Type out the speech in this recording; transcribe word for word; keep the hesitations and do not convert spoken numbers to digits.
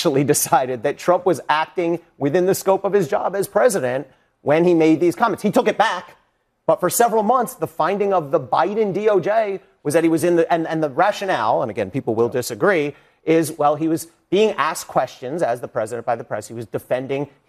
actually decided that Trump was acting within the scope of his job as president when he made these comments. He took it back. But for several months, the finding of the Biden D O J was that he was in the, and, and the rationale, and again, people will disagree, is, well, he was being asked questions as the president by the press. He was defending